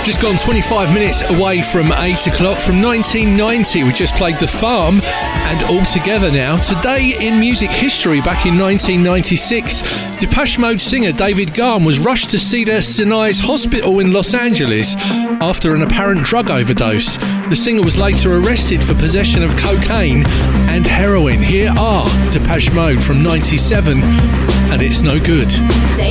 Just gone 25 minutes away from 8 o'clock. From 1990, we just played The Farm and All Together Now. Today in music history, back in 1996, Depeche Mode singer David Garn was rushed to Cedars-Sinai's hospital in Los Angeles after an apparent drug overdose. The singer was later arrested for possession of cocaine and heroin. Here are Depeche Mode from 97, and It's No Good.